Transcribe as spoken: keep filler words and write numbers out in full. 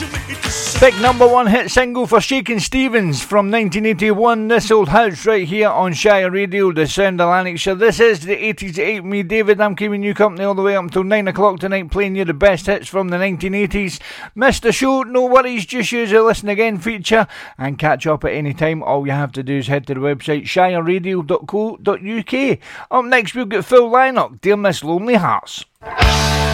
Big number one hit single for Shakin' Stevens from nineteen eighty-one. This old house right here on Shire Radio, the sound of Lanarkshire. This is the eighties to eight. Me, David, I'm keeping you company all the way up until nine o'clock tonight, playing you the best hits from the nineteen eighties. Missed the show? No worries, just use the listen again feature and catch up at any time. All you have to do is head to the website shire radio dot co dot uk. Up next we'll get full lineup, Dear Miss Lonely Hearts.